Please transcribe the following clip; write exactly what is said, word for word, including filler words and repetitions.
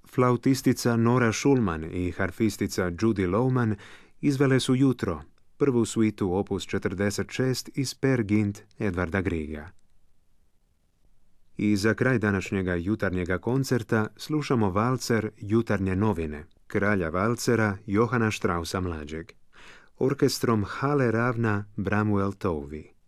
Flautistica Nora Schulman i harfistica Judy Lowman izvele su Jutro, prvu suitu opus četrdeset šest iz Per Gynt Edvarda Griega. I za kraj današnjega jutarnjega koncerta slušamo valcer Jutarnje novine, kralja valcera Johana Straussa mlađeg, orkestrom Hale Ravna Bramuel Tovey.